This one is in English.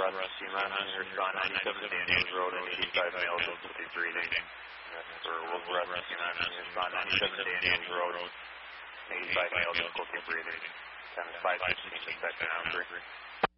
Russ Seaman, respond 97 Daniels Road and 85 male difficulty breathing. For Russ Seaman, respond 97 Daniels Road, 85 male difficulty breathing. Time is 5:16 in second boundary.